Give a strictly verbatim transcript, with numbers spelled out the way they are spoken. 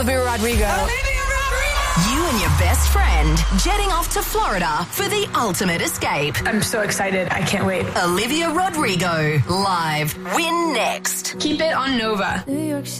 Olivia Rodrigo. Olivia Rodrigo! You and your best friend jetting off to Florida for the ultimate escape. I'm so excited. I can't wait. Olivia Rodrigo, live. Win next. Keep it on Nova. New York